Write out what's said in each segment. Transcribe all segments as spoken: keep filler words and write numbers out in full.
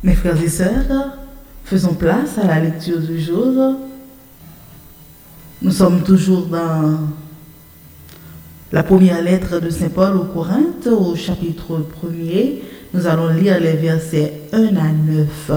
Mes frères et sœurs, faisons place à la lecture du jour. Nous sommes toujours dans la première lettre de Saint Paul aux Corinthes, au chapitre premier. Nous allons lire les versets un à neuf.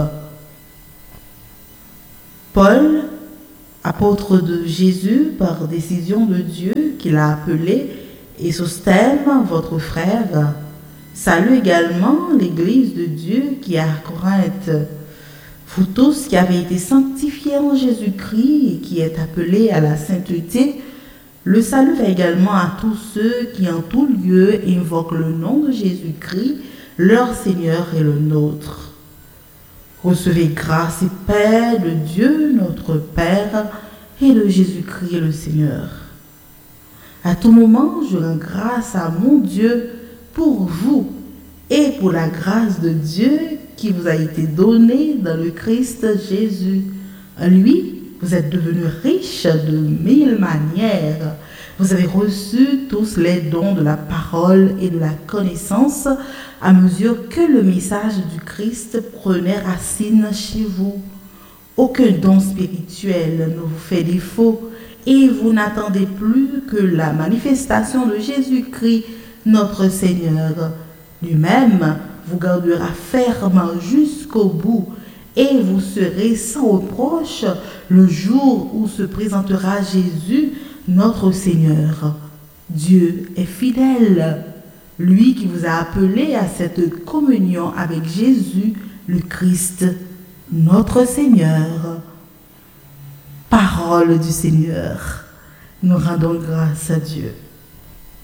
Paul, apôtre de Jésus par décision de Dieu qui l'a appelé, et Sosthène, votre frère, salue également l'Église de Dieu qui est à Corinthe. Vous tous qui avez été sanctifiés en Jésus-Christ et qui êtes appelés à la sainteté, le salut va également à tous ceux qui en tout lieu invoquent le nom de Jésus-Christ, leur Seigneur et le nôtre. Recevez grâce et paix de Dieu, notre Père, et de Jésus-Christ le Seigneur. À tout moment, je rends grâce à mon Dieu pour vous et pour la grâce de Dieu qui vous a été donnée dans le Christ Jésus. En lui, vous êtes devenus riches de mille manières. Vous avez reçu tous les dons de la parole et de la connaissance à mesure que le message du Christ prenait racine chez vous. Aucun don spirituel ne vous fait défaut et vous n'attendez plus que la manifestation de Jésus-Christ, notre Seigneur. Lui-même vous gardera ferme jusqu'au bout et vous serez sans reproche le jour où se présentera Jésus, notre Seigneur. Dieu est fidèle, lui qui vous a appelé à cette communion avec Jésus, le Christ, notre Seigneur. Parole du Seigneur. Nous rendons grâce à Dieu.